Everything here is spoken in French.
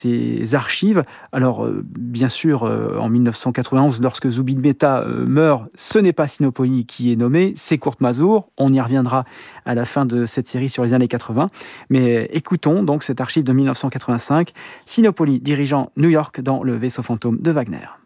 ces archives. Alors, bien sûr, en 1991, lorsque Zubin Mehta meurt, ce n'est pas Sinopoli qui est nommé, c'est Kurt Masur. On y reviendra à la fin de cette série sur les années 80. Mais écoutons donc cette archive de 1985, Sinopoli dirigeant New York dans le vaisseau fantôme de Wagner.